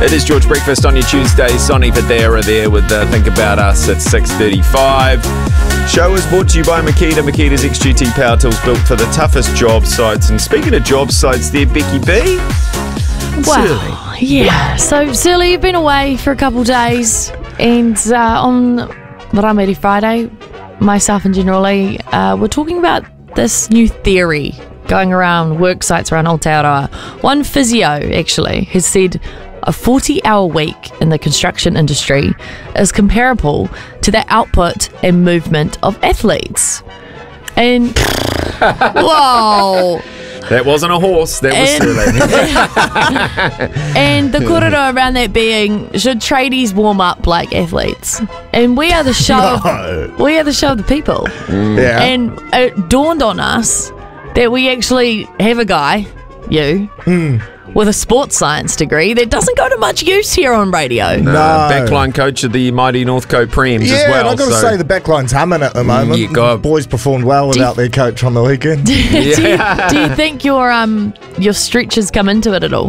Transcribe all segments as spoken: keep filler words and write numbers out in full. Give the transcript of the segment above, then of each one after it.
It is George Breakfast on your Tuesday. Sonny Fadera there with uh, Think About Us at six thirty-five. Show is brought to you by Makita. Makita's X G T power tools built for the toughest job sites. And speaking of job sites there, Becky B. Wow. Surly. Yeah. So, Surly, you've been away for a couple of days, and uh, on Ramiri Friday, myself and General Lee, uh, we're talking about this new theory going around work sites around Aotearoa. One physio, actually, has said a forty-hour week in the construction industry is comparable to the output and movement of athletes. And, whoa. That wasn't a horse, that was And- Surly. And the korero around that being, should tradies warm up like athletes? And we are the show No. of, we are the show of the people. Yeah. And it dawned on us that we actually have a guy, you, with a sports science degree that doesn't go to much use here on radio. No. Uh, backline coach of the mighty Northcote Prems yeah, as well. and I've got to so- say the backline's humming at the moment. you got- Boys performed well Do you- without their coach on the weekend. do, you, do you think your um your stretches come into it at all?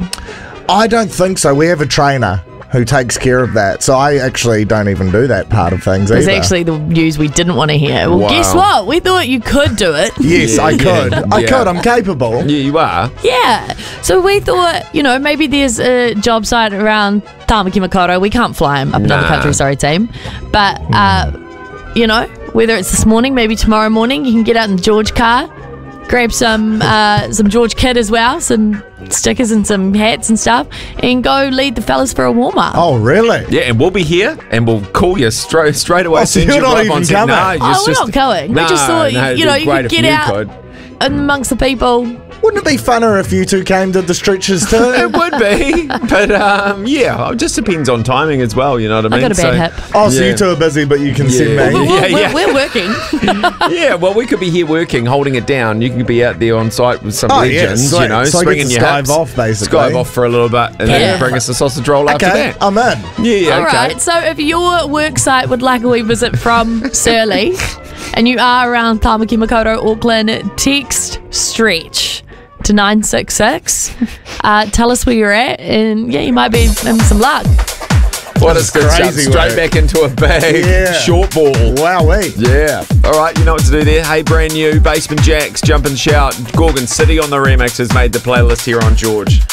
I don't think so. We have a trainer who takes care of that. So I actually don't even do that part of things It's either. actually the news we didn't want to hear. Well, Wow. guess what? We thought you could do it. Yes, Yeah, I yeah, could. I yeah. could. I'm capable. Yeah, you are. Yeah. So we thought, you know, maybe there's a job site around Tamaki Makaurau. We can't fly him up another Nah. country, sorry, team. But, uh, you know, whether it's this morning, maybe tomorrow morning, you can get out in the George car, grab some uh, some George kit as well, some stickers and some hats and stuff, and go lead the fellas for a warm-up. Oh, really? Yeah, and we'll be here, and we'll call you straight straight away. Oh, as so soon as you're you not arrive even on set. coming? No, Oh, just- we're just- not going. We No, just thought, no, it'd you be know, you great could if get out could. amongst the people. Wouldn't it be funner if you two came to the stretches too? It would be, but um, yeah, it just depends on timing as well. You know what I I mean? got a bad hip. Oh, so Yeah. you two are busy, but you can send Yeah. me. But we're, Yeah, we're, yeah. we're working. Yeah, well, we could be here working, holding it down. You could be out there on site with some Oh, yeah, legends, sweet. you know, So I get springing to your skive hips. off, basically. Skive off for a little bit, and Yeah. then bring us a sausage roll after Okay, that. I'm in. Yeah, yeah, All okay. right, so if your work site would like a wee visit from Surly and you are around Tamaki Makaurau, Auckland, text STRETCH to nine six six. Uh, tell us where you're at, and yeah, you might be having some luck. What This a is good crazy shot. Straight work. back into a big Yeah. short ball. Wowee. Yeah. All right, you know what to do there. Hey, brand new Basement Jacks, Jump and Shout. Gorgon City on the remix has made the playlist here on George.